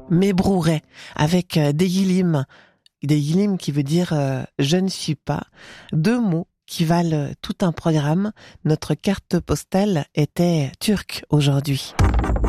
Mebrouret, avec Deyilim. Deyilim qui veut dire je ne suis pas. Deux mots qui valent tout un programme. Notre carte postale était turque aujourd'hui.